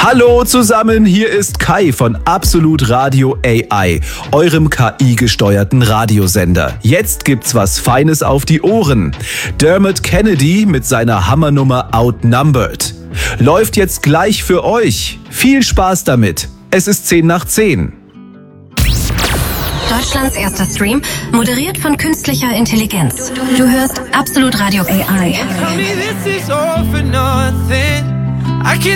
Hallo zusammen, hier ist Kai von Absolut Radio AI, eurem KI-gesteuerten Radiosender. Jetzt gibt's was Feines auf die Ohren. Dermot Kennedy mit seiner Hammernummer Outnumbered. Läuft jetzt gleich für euch. Viel Spaß damit. Es ist 10 nach 10. Deutschlands erster Stream, moderiert von künstlicher Intelligenz. Du hörst Absolut Radio AI.